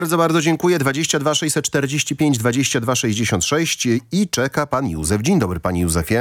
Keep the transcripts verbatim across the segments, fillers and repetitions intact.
Bardzo, bardzo dziękuję. dwadzieścia dwa sześćset czterdzieści pięć dwadzieścia dwa sześćdziesiąt sześć i czeka pan Józef. Dzień dobry, panie Józefie.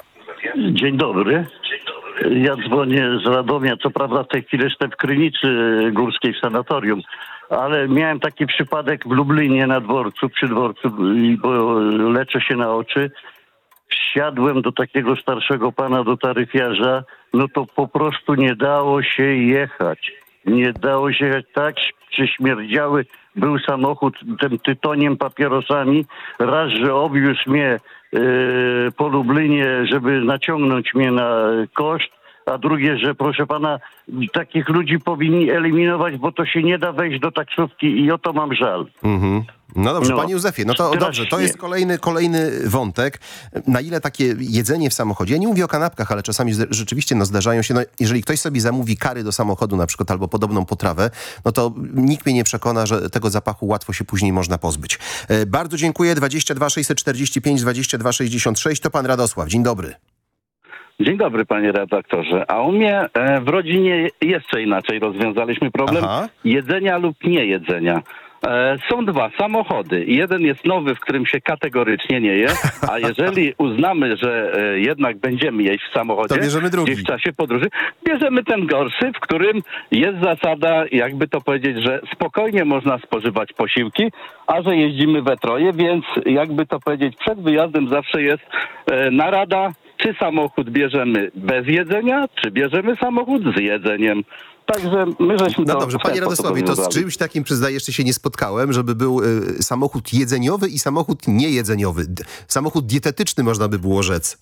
Dzień dobry. Ja dzwonię z Radomia. Co prawda w tej chwili jestem w Krynicy Górskiej w sanatorium, ale miałem taki przypadek w Lublinie na dworcu, przy dworcu, bo leczę się na oczy. Wsiadłem do takiego starszego pana, do taryfiarza, no to po prostu nie dało się jechać. Nie dało się jechać, tak przyśmierdziały był samochód tym tytoniem, papierosami. Raz, że obwiózł mnie yy, po Lublinie, żeby naciągnąć mnie na koszt, a drugie, że proszę pana, takich ludzi powinni eliminować, bo to się nie da wejść do taksówki i o to mam żal. Mhm. No dobrze, No, panie Józefie, no to strasznie. dobrze, to jest kolejny, kolejny wątek. Na ile takie jedzenie w samochodzie, ja nie mówię o kanapkach, ale czasami zde- rzeczywiście no, zdarzają się, no, jeżeli ktoś sobie zamówi kary do samochodu na przykład albo podobną potrawę, no to nikt mnie nie przekona, że tego zapachu łatwo się później można pozbyć. E, bardzo dziękuję. dwadzieścia dwa sześćset czterdzieści pięć dwadzieścia dwa sześćdziesiąt sześć, to pan Radosław. Dzień dobry. Dzień dobry, panie redaktorze. A u mnie e, w rodzinie jeszcze inaczej rozwiązaliśmy problem Aha. jedzenia lub niejedzenia. E, są dwa samochody. Jeden jest nowy, w którym się kategorycznie nie je, a jeżeli uznamy, że e, jednak będziemy jeść w samochodzie, To bierzemy drugi. gdzieś w czasie podróży, bierzemy ten gorszy, w którym jest zasada, jakby to powiedzieć, że spokojnie można spożywać posiłki, a że jeździmy we troje, więc jakby to powiedzieć, przed wyjazdem zawsze jest e, narada, czy samochód bierzemy bez jedzenia, czy bierzemy samochód z jedzeniem. Także my żeśmy No to dobrze, w ten panie sposób Radosławie, to z rozwiązali. czymś takim, przyznaję, jeszcze się nie spotkałem, żeby był y, samochód jedzeniowy i samochód niejedzeniowy. D- samochód dietetyczny można by było rzec.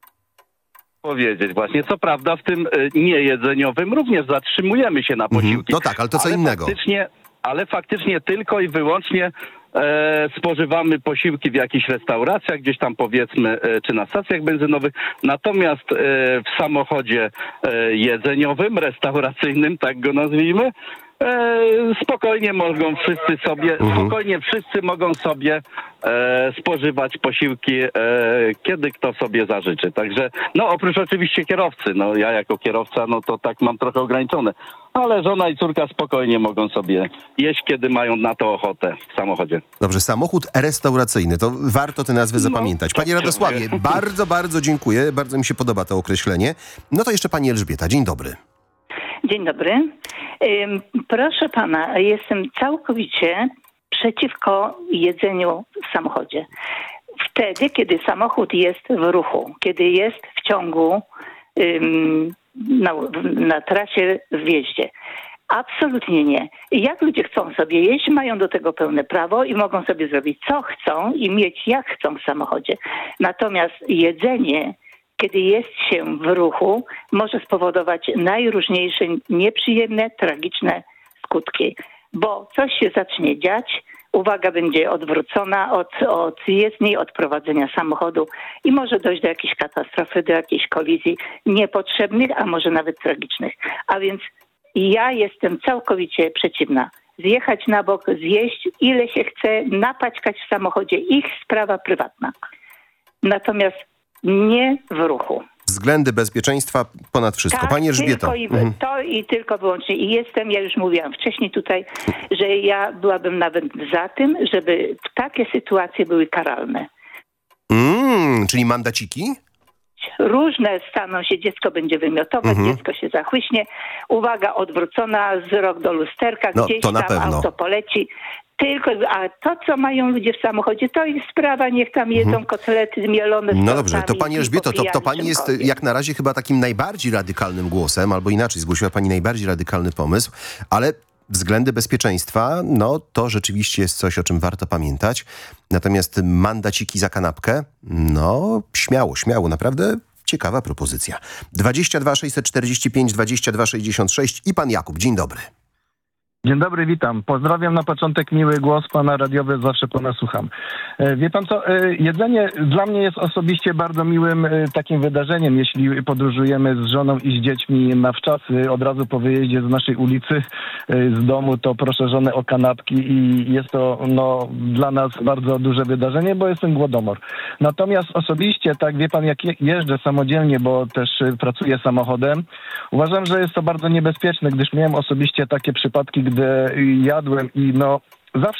Powiedzieć właśnie. Co prawda w tym y, niejedzeniowym również zatrzymujemy się na posiłki. No tak, ale to co ale innego. Faktycznie, ale faktycznie tylko i wyłącznie e, spożywamy posiłki w jakichś restauracjach, gdzieś tam powiedzmy, e, czy na stacjach benzynowych. Natomiast e, w samochodzie e, jedzeniowym, restauracyjnym, tak go nazwijmy, e, spokojnie mogą wszyscy sobie, Mhm. spokojnie wszyscy mogą sobie e, spożywać posiłki, e, kiedy kto sobie zażyczy. Także, no oprócz oczywiście kierowcy, no ja jako kierowca, no to tak mam trochę ograniczone, ale żona i córka spokojnie mogą sobie jeść, kiedy mają na to ochotę w samochodzie. Dobrze, samochód restauracyjny, to warto te nazwy No, zapamiętać. Panie Radosławie, bardzo, bardzo dziękuję, bardzo mi się podoba to określenie. No to jeszcze pani Elżbieta, dzień dobry. Dzień dobry. Ym, Proszę pana, jestem całkowicie przeciwko jedzeniu w samochodzie. Wtedy, kiedy samochód jest w ruchu, kiedy jest w ciągu, ym, na, na trasie w jeździe. Absolutnie nie. Jak ludzie chcą sobie jeść, mają do tego pełne prawo i mogą sobie zrobić co chcą i mieć jak chcą w samochodzie. Natomiast jedzenie, kiedy jest się w ruchu, może spowodować najróżniejsze nieprzyjemne, tragiczne skutki. Bo coś się zacznie dziać, uwaga będzie odwrócona od, od jezdni, od prowadzenia samochodu i może dojść do jakiejś katastrofy, do jakiejś kolizji niepotrzebnych, a może nawet tragicznych. A więc ja jestem całkowicie przeciwna. Zjechać na bok, zjeść ile się chce, napaćkać w samochodzie, ich sprawa prywatna. Natomiast nie w ruchu. Względy bezpieczeństwa ponad wszystko. Pani Elżbieto. Tylko i, Mhm. to i tylko wyłącznie. I jestem, ja już mówiłam wcześniej tutaj, że ja byłabym nawet za tym, żeby takie sytuacje były karalne. Mm, czyli mandaciki? Różne staną się, dziecko będzie wymiotować, Mhm. dziecko się zachłyśnie. Uwaga, odwrócona, wzrok do lusterka, No, gdzieś to na tam pewno. auto poleci. Tylko, a to, co mają ludzie w samochodzie, to jest sprawa, niech tam jedzą kotlety mielone z No dobrze, to tortami pani i Elżbieto, to, to popijani pani jest czymkolwiek. jak na razie chyba takim najbardziej radykalnym głosem, albo inaczej, zgłosiła pani najbardziej radykalny pomysł, ale względy bezpieczeństwa, no to rzeczywiście jest coś, o czym warto pamiętać. Natomiast mandaciki za kanapkę, no śmiało, śmiało, naprawdę ciekawa propozycja. dwadzieścia dwa sześćset czterdzieści pięć dwadzieścia dwa sześćdziesiąt sześć i pan Jakub, dzień dobry. Dzień dobry, witam. Pozdrawiam na początek miły głos pana radiowy, zawsze pana słucham. E, Wie pan co, e, jedzenie dla mnie jest osobiście bardzo miłym e, takim wydarzeniem, jeśli podróżujemy z żoną i z dziećmi na wczasy, od razu po wyjeździe z naszej ulicy, e, z domu, to proszę żonę o kanapki i jest to no, dla nas bardzo duże wydarzenie, bo jestem głodomor. Natomiast osobiście, tak wie pan, jak je- jeżdżę samodzielnie, bo też e, pracuję samochodem, uważam, że jest to bardzo niebezpieczne, gdyż miałem osobiście takie przypadki, gdy jadłem i no